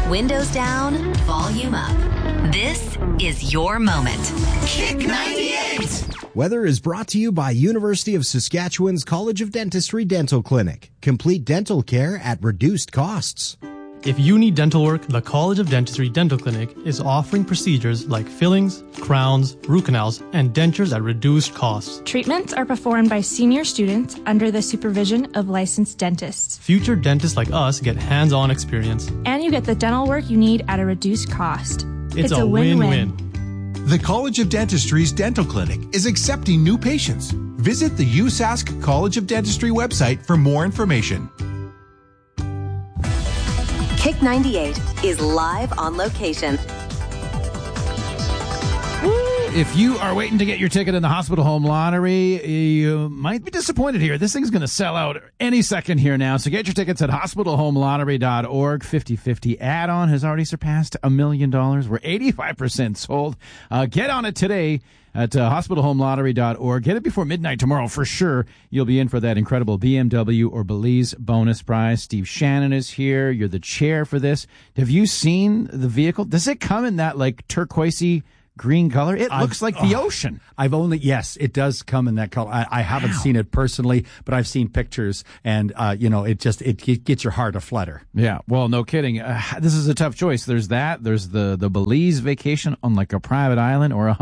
Windows down, volume up. This is your moment. Kick 98! Weather is brought to you by University of Saskatchewan's College of Dentistry Dental Clinic. Complete dental care at reduced costs. If you need dental work, the College of Dentistry Dental Clinic is offering procedures like fillings, crowns, root canals, and dentures at reduced costs. Treatments are performed by senior students under the supervision of licensed dentists. Future dentists like us get hands-on experience. And you get the dental work you need at a reduced cost. It's a win-win. The College of Dentistry's Dental Clinic is accepting new patients. Visit the USask College of Dentistry website for more information. Kick 98 is live on location. If you are waiting to get your ticket in the Hospital Home Lottery, you might be disappointed here. This thing's going to sell out any second here now. So get your tickets at hospitalhomelottery.org. 50/50 add-on has already surpassed $1 million. We're 85% sold. Get on it today at hospitalhomelottery.org. Get it before midnight tomorrow for sure. You'll be in for that incredible BMW or Belize bonus prize. Steve Shannon is here. You're the chair for this. Have you seen the vehicle? Does it come in that like turquoisey green color? It looks like the ocean. Yes, it does come in that color. I haven't seen it personally, but I've seen pictures, and it gets your heart aflutter. Yeah, well, no kidding. This is a tough choice. There's the Belize vacation on like a private island, or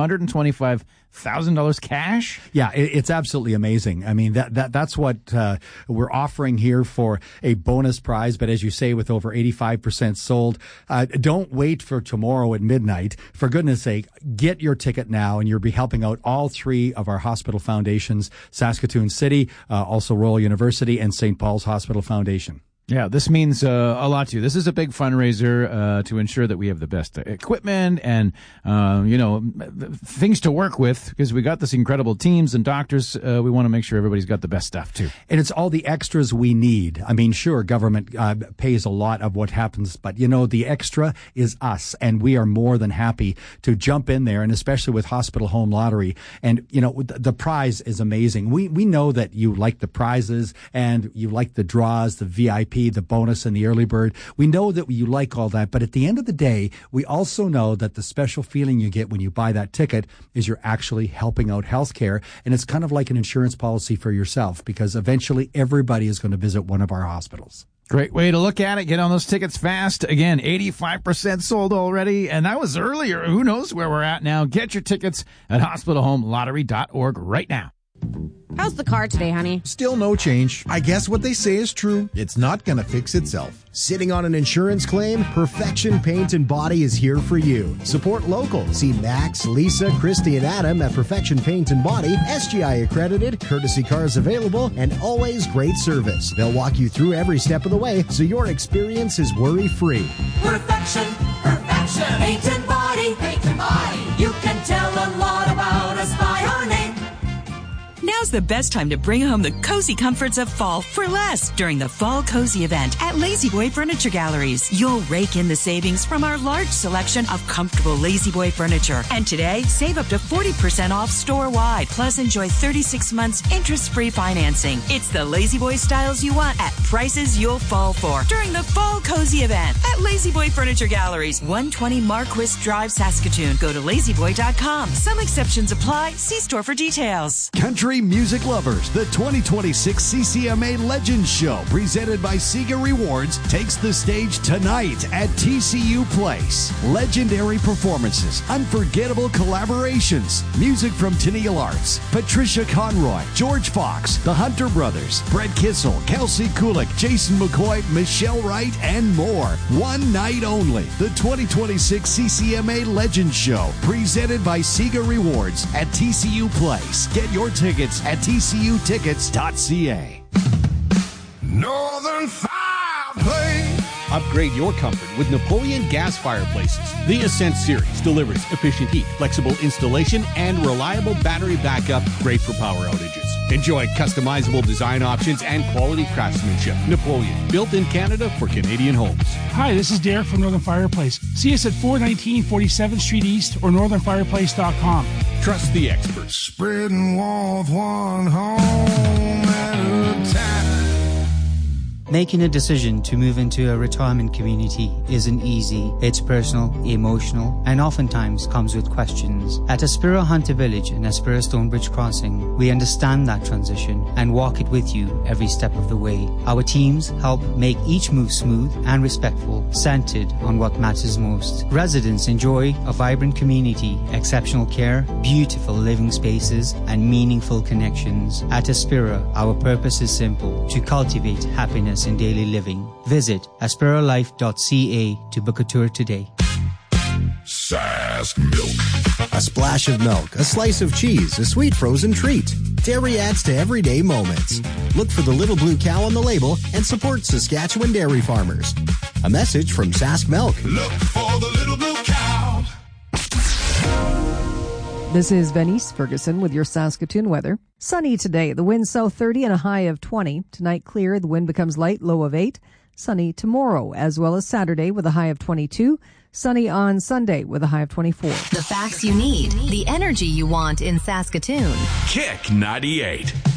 $125,000 cash. Yeah, it's absolutely amazing. I mean, that's what we're offering here for a bonus prize. But as you say, with over 85% sold, don't wait for tomorrow at midnight. For goodness sake, get your ticket now, and you'll be helping out all three of our hospital foundations: Saskatoon City, also Royal University, and St. Paul's Hospital Foundation. Yeah, this means a lot to you. This is a big fundraiser to ensure that we have the best equipment and, things to work with, because we got this incredible teams and doctors. We want to make sure everybody's got the best stuff, too. And it's all the extras we need. I mean, sure, government pays a lot of what happens, but, the extra is us, and we are more than happy to jump in there, and especially with Hospital Home Lottery. And, the prize is amazing. We know that you like the prizes, and you like the draws, the VIP, the bonus, and the early bird. We know that you like all that, but at the end of the day, we also know that the special feeling you get when you buy that ticket is you're actually helping out healthcare, and it's kind of like an insurance policy for yourself, because eventually everybody is going to visit one of our hospitals. Great way to look at it. Get on those tickets fast. Again, 85% sold already, and that was earlier. Who knows where we're at now? Get your tickets at hospitalhomelottery.org right now. How's the car today, honey? Still no change. I guess what they say is true. It's not going to fix itself. Sitting on an insurance claim? Perfection Paint and Body is here for you. Support local. See Max, Lisa, Christy, and Adam at Perfection Paint and Body. SGI accredited, courtesy cars available, and always great service. They'll walk you through every step of the way so your experience is worry-free. Perfection Paint and Body. You can tell a lot about us by our name. Now's the best time to bring home the cozy comforts of fall for less during the Fall Cozy event at La-Z-Boy Furniture Galleries. You'll rake in the savings from our large selection of comfortable La-Z-Boy furniture. And today, save up to 40% off store-wide. Plus, enjoy 36 months interest-free financing. It's the La-Z-Boy styles you want at prices you'll fall for during the Fall Cozy event at La-Z-Boy Furniture Galleries, 120 Marquis Drive, Saskatoon. Go to lazyboy.com. Some exceptions apply. See store for details. Country music lovers, the 2026 CCMA Legends Show, presented by Sega Rewards, takes the stage tonight at TCU Place. Legendary performances, unforgettable collaborations, music from Tennille Arts, Patricia Conroy, George Fox, the Hunter Brothers, Brett Kissel, Kelsey Kulik, Jason McCoy, Michelle Wright, and more. One night only. The 2026 CCMA Legends Show, presented by Sega Rewards at TCU Place. Get your tickets at tcutickets.ca. Northern Fireplace. Upgrade your comfort with Napoleon gas fireplaces. The Ascent series delivers efficient heat, flexible installation, and reliable battery backup, great for power outages. Enjoy customizable design options and quality craftsmanship. Napoleon, built in Canada for Canadian homes. Hi, this is Derek from Northern Fireplace. See us at 419 47th Street East or northernfireplace.com. Trust the experts. Spreading warmth one home at a time. Making a decision to move into a retirement community isn't easy. It's personal, emotional, and oftentimes comes with questions. At Aspira Hunter Village and Aspira Stonebridge Crossing, we understand that transition and walk it with you every step of the way. Our teams help make each move smooth and respectful, centered on what matters most. Residents enjoy a vibrant community, exceptional care, beautiful living spaces, and meaningful connections. At Aspira, our purpose is simple: to cultivate happiness in daily living. Visit aspiralife.ca to book a tour today. Sask Milk. A splash of milk, a slice of cheese, a sweet frozen treat. Dairy adds to everyday moments. Look for the little blue cow on the label and support Saskatchewan dairy farmers. A message from Sask Milk. Look for the little blue cow. This is Venice Ferguson with your Saskatoon weather. Sunny today. The wind south 30 and a high of 20. Tonight clear. The wind becomes light, low of 8. Sunny tomorrow as well as Saturday with a high of 22. Sunny on Sunday with a high of 24. The facts you need, the energy you want in Saskatoon. Kick 98.